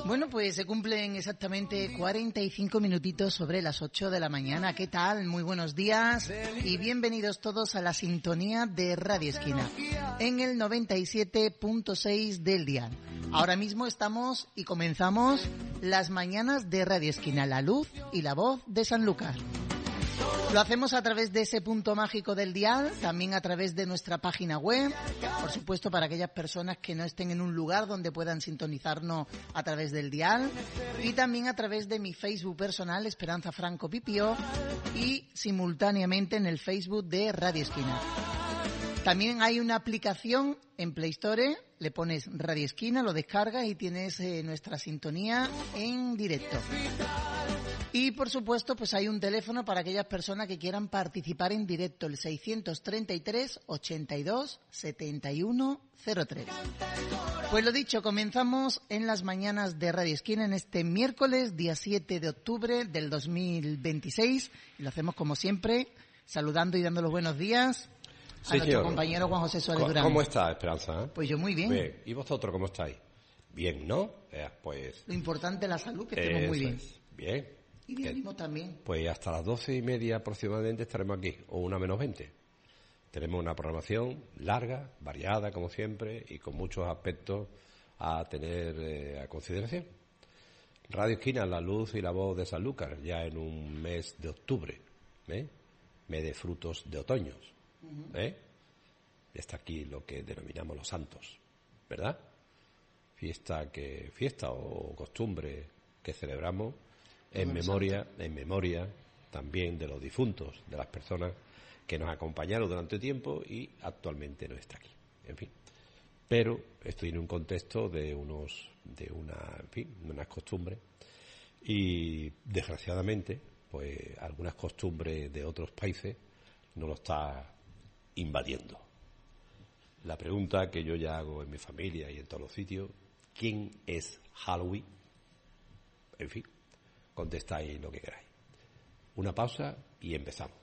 Bueno, pues se cumplen exactamente 45 minutitos sobre las 8 de la mañana. ¿Qué tal? Muy buenos días y bienvenidos todos a la sintonía de Radio Esquina en el 97.6 del dial. Ahora mismo estamos y comenzamos las mañanas de Radio Esquina, la luz y la voz de Sanlúcar. Lo hacemos a través de ese punto mágico del dial, también a través de nuestra página web, por supuesto para aquellas personas que no estén en un lugar donde puedan sintonizarnos a través del dial, y también a través de mi Facebook personal, Esperanza Franco Pipio, y simultáneamente en el Facebook de Radio Esquina. También hay una aplicación en Play Store, le pones Radio Esquina, lo descargas y tienes nuestra sintonía en directo. Y por supuesto, pues hay un teléfono para aquellas personas que quieran participar en directo, el 633 82 71 03. Pues lo dicho, comenzamos en las mañanas de Radio Esquina en este miércoles, día 7 de octubre del 2026. Y lo hacemos como siempre, saludando y dando los buenos días a nuestro compañero Juan José Suárez Durán. ¿Cómo está, Esperanza? Pues yo muy bien. Bien. ¿Y vosotros cómo estáis? Bien, ¿no? Pues lo importante es la salud, que estemos muy bien. Bien. Y de ánimo también. Pues hasta las 12:30 aproximadamente estaremos aquí, o 1:20. Tenemos una programación larga, variada como siempre, y con muchos aspectos a tener a consideración. Radio Esquina, la luz y la voz de Sanlúcar, ya en un mes de octubre, mes de frutos de otoños. Está aquí lo que denominamos los santos, ¿verdad? Fiesta o costumbre que celebramos en memoria también de los difuntos, de las personas que nos acompañaron durante tiempo y actualmente no está aquí. En fin, pero estoy en un contexto de unas costumbres y desgraciadamente, pues algunas costumbres de otros países nos lo está invadiendo. La pregunta que yo ya hago en mi familia y en todos los sitios: ¿quién es Halloween? En fin, contestáis lo que queráis. Una pausa y empezamos.